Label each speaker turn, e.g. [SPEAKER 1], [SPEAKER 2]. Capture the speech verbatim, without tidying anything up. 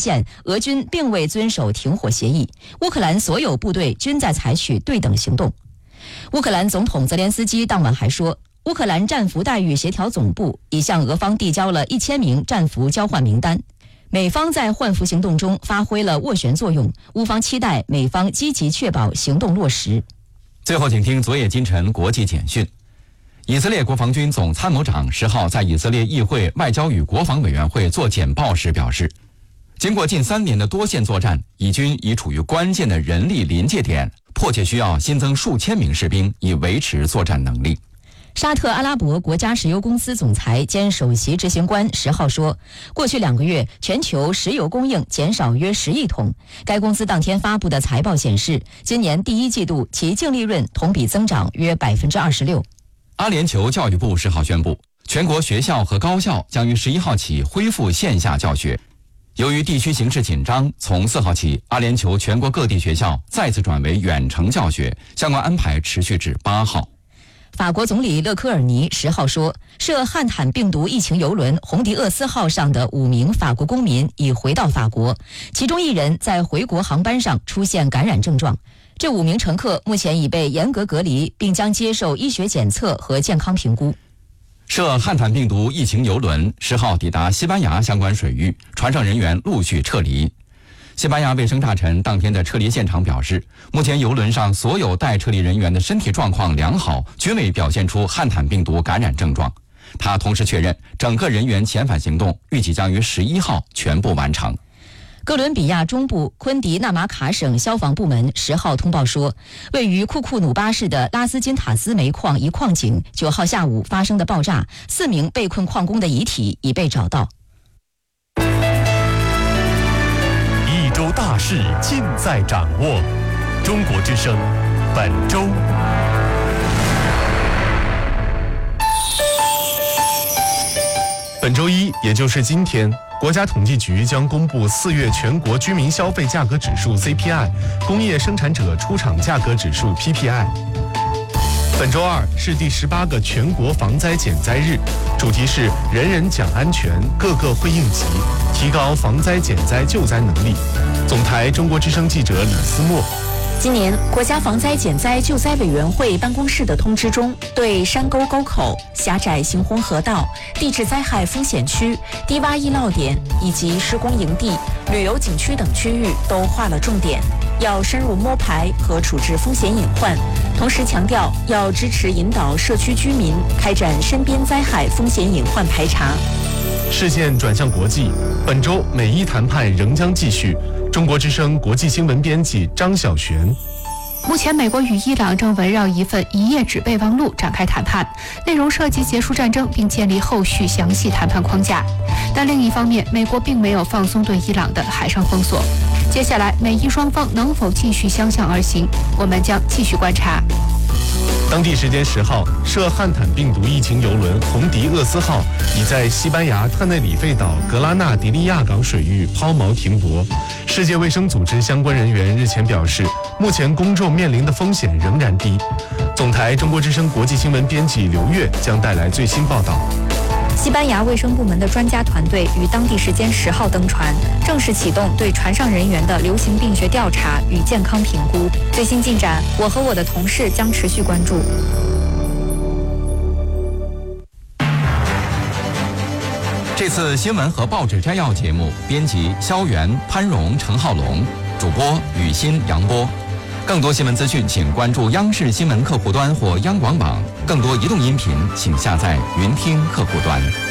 [SPEAKER 1] 现，俄军并未遵守停火协议，乌克兰所有部队均在采取对等行动。乌克兰总统泽连斯基当晚还说，乌克兰战俘待遇协调总部已向俄方递交了一千名战俘交换名单，美方在换俘行动中发挥了斡旋作用，乌方期待美方积极确保行动落实。
[SPEAKER 2] 最后，请听昨夜今晨国际简讯。以色列国防军总参谋长十号在以色列议会外交与国防委员会做简报时表示，经过近三年的多线作战，以军已处于关键的人力临界点，迫切需要新增数千名士兵以维持作战能力。
[SPEAKER 1] 沙特阿拉伯国家石油公司总裁兼首席执行官十号说，过去两个月全球石油供应减少约十亿桶。该公司当天发布的财报显示，今年第一季度其净利润同比增长约百分之二十六。
[SPEAKER 2] 阿联酋教育部十号宣布，全国学校和高校将于十一号起恢复线下教学。由于地区形势紧张，从四号起，阿联酋全国各地学校再次转为远程教学，相关安排持续至八号。
[SPEAKER 1] 法国总理勒科尔尼十号说，涉汉坦病毒疫情邮轮红迪厄斯号上的五名法国公民已回到法国，其中一人在回国航班上出现感染症状。这五名乘客目前已被严格隔离，并将接受医学检测和健康评估。
[SPEAKER 2] 涉汉坦病毒疫情邮轮十号抵达西班牙相关水域，船上人员陆续撤离。西班牙卫生大臣当天的撤离现场表示，目前邮轮上所有待撤离人员的身体状况良好，均未表现出汉坦病毒感染症状。他同时确认，整个人员遣返行动预计将于十一号全部完成。
[SPEAKER 1] 哥伦比亚中部昆迪纳马卡省消防部门十号通报说，位于库库努巴市的拉斯金塔斯煤矿一矿井九号下午发生的爆炸，四名被困矿工的遗体已被找到。
[SPEAKER 3] 一周大事尽在掌握，中国之声本周。本周一，也就是今天，国家统计局将公布四月全国居民消费价格指数 C P I、工业生产者出厂价格指数 P P I。本周二是第十八个全国防灾减灾日，主题是人人讲安全，个个会应急，提高防灾减灾救灾能力。总台中国之声记者李思墨。
[SPEAKER 4] 今年国家防灾减灾救灾委员会办公室的通知中，对山沟沟口、狭窄行洪河道、地质灾害风险区、低洼易涝点以及施工营地、旅游景区等区域都划了重点，要深入摸排和处置风险隐患，同时强调要支持引导社区居民开展身边灾害风险隐患排查。
[SPEAKER 3] 视线转向国际，本周美伊谈判仍将继续。中国之声国际新闻编辑张晓璇。
[SPEAKER 5] 目前，美国与伊朗正围绕一份一页纸备忘录展开谈判，内容涉及结束战争并建立后续详细谈判框架。但另一方面，美国并没有放松对伊朗的海上封锁。接下来，美伊双方能否继续相向而行，我们将继续观察。
[SPEAKER 3] 当地时间十号，涉汉坦病毒疫情邮轮红迪厄斯号已在西班牙特内里费岛格拉纳迪利亚港水域抛锚停泊。世界卫生组织相关人员日前表示，目前公众面临的风险仍然低。总台中国之声国际新闻编辑刘月将带来最新报道。
[SPEAKER 4] 西班牙卫生部门的专家团队于当地时间十号登船，正式启动对船上人员的流行病学调查与健康评估。最新进展，我和我的同事将持续关注。
[SPEAKER 2] 这次新闻和报纸摘要节目，编辑肖元、潘荣、陈浩龙，主播雨欣、杨波。更多新闻资讯，请关注央视新闻客户端或央广网。更多移动音频，请下载云听客户端。